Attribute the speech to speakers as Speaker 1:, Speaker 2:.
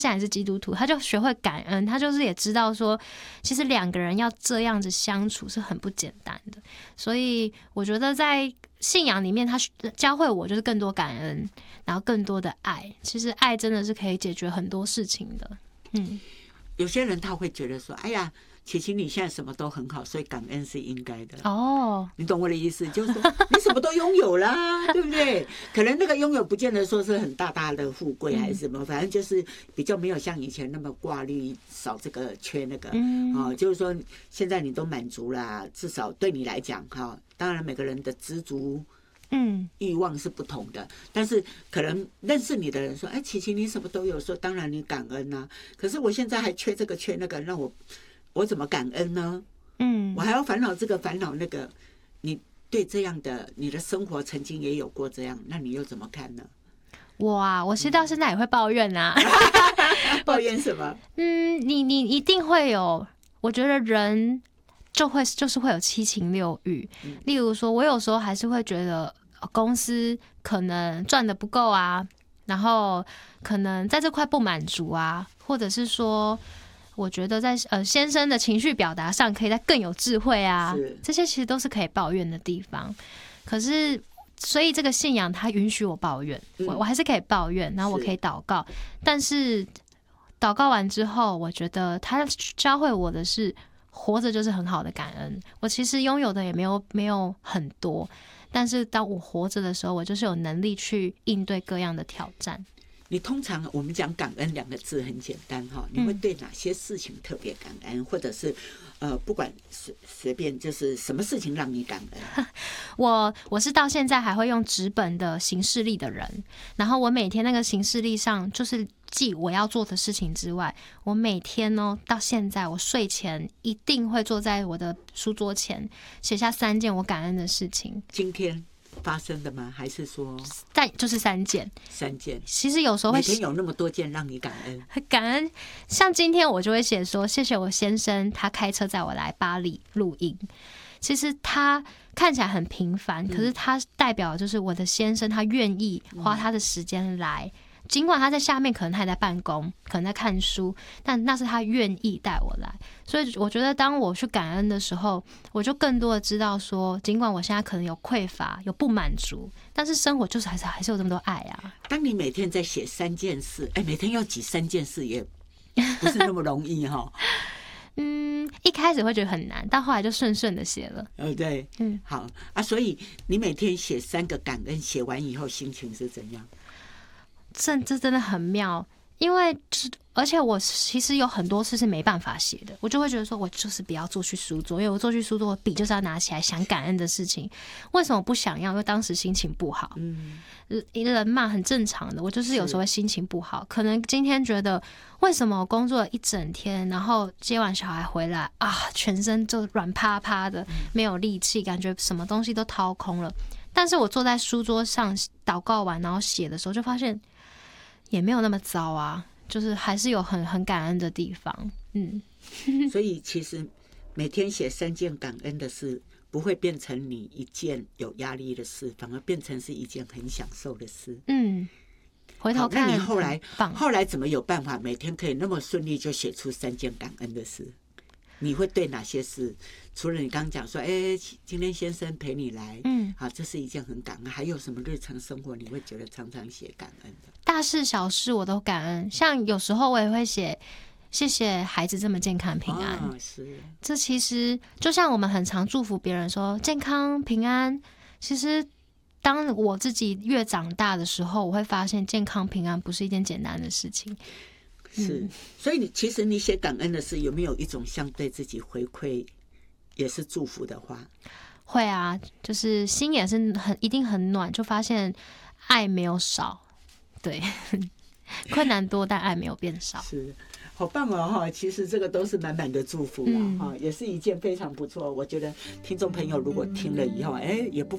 Speaker 1: 现在是基督徒，他就学会感恩，他就是也知道说，其实两个人要这样子相处是很不简单的。所以我觉得在信仰里面，他教会我就是更多感恩，然后更多的爱。其实爱真的是可以解决很多事情的。
Speaker 2: 有些人他会觉得说，哎呀，琪琪你现在什么都很好，所以感恩是应该的。你懂我的意思，就是说你什么都拥有啦，对不对？可能那个拥有不见得说是很大大的富贵还是什么，反正就是比较没有像以前那么挂虑少这个缺那个。就是说现在你都满足啦，至少对你来讲哈，当然每个人的知足欲望是不同的，但是可能认识你的人说，哎，琪琪你什么都有，说当然你感恩啊。可是我现在还缺这个缺那个，那我怎么感恩呢？我还要烦恼这个烦恼那个。你对这样的你的生活曾经也有过这样，那你又怎么看呢？
Speaker 1: 我其实到现在也会抱怨啊。
Speaker 2: 抱怨什么？
Speaker 1: 你一定会有，我觉得人就是会有七情六欲。例如说，我有时候还是会觉得公司可能赚的不够啊，然后可能在这块不满足啊，或者是说，我觉得在先生的情绪表达上可以再更有智慧啊，这些其实都是可以抱怨的地方。可是，所以这个信仰它允许我抱怨，我还是可以抱怨，然后我可以祷告，但是祷告完之后，我觉得他教会我的是活着就是很好的感恩。我其实拥有的也没有很多，但是当我活着的时候，我就是有能力去应对各样的挑战。
Speaker 2: 你通常我们讲感恩两个字很简单哈，你会对哪些事情特别感恩，或者是不管随便就是什么事情让你感恩？
Speaker 1: 我是到现在还会用纸本的行事历的人，然后我每天那个行事历上就是记我要做的事情之外，我每天呢到现在我睡前一定会坐在我的书桌前写下3件我感恩的事情。
Speaker 2: 今天发生的吗？还是说
Speaker 1: 就是3件？其实有时候会
Speaker 2: 每天有那么多件让你感恩，
Speaker 1: 感恩。像今天我就会写说，谢谢我先生，他开车载我来巴黎录音。其实他看起来很平凡，可是他代表就是我的先生，他愿意花他的时间来。尽管他在下面可能他也在办公，可能在看书，但那是他愿意带我来。所以我觉得当我去感恩的时候，我就更多的知道说，尽管我现在可能有匮乏有不满足，但是生活就是还是有这么多爱啊。
Speaker 2: 当你每天在写3件事，每天要记3件事也不是那么容易哈。
Speaker 1: 一开始会觉得很难，但后来就顺顺的写了。
Speaker 2: 对，好啊。所以你每天写3个感恩，写完以后心情是怎样？
Speaker 1: 这真的很妙，因为而且我其实有很多事是没办法写的，我就会觉得说我就是不要坐去书桌，因为我坐去书桌，我笔就是要拿起来想感恩的事情。为什么不想要？因为当时心情不好。人嘛很正常的，我就是有时候会心情不好，可能今天觉得为什么我工作了一整天，然后接完小孩回来啊，全身就软趴趴的，没有力气，感觉什么东西都掏空了。但是我坐在书桌上祷告完，然后写的时候，就发现也没有那么糟啊，就是还是有很感恩的地方。
Speaker 2: 所以其实每天写3件感恩的事，不会变成你一件有压力的事，反而变成是一件很享受的事。
Speaker 1: 回头看，
Speaker 2: 那你后来怎么有办法每天可以那么顺利就写出3件感恩的事？你会对哪些事？除了你刚刚讲说，今天先生陪你来，好，这是一件很感恩。还有什么日常生活你会觉得常常写感恩的？
Speaker 1: 大事小事我都感恩，像有时候我也会写谢谢孩子这么健康平安。这其实就像我们很常祝福别人说健康平安，其实当我自己越长大的时候，我会发现健康平安不是一件简单的事情。
Speaker 2: 所以其实你写感恩的事，有没有一种像对自己回馈也是祝福的话？
Speaker 1: 会啊，就是心也是一定很暖，就发现爱没有少。对，困难多，但爱没有变少。
Speaker 2: 是，好棒哦！其实这个都是满满的祝福啦，也是一件非常不错。我觉得听众朋友如果听了以后，也不